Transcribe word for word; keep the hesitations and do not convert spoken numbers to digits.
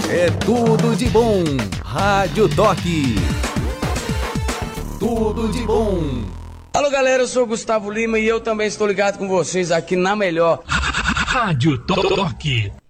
É tudo de bom. Rádio Toque. Tudo de bom. Alô galera, eu sou o Gustavo Lima e eu também estou ligado com vocês aqui na melhor Rádio Toque.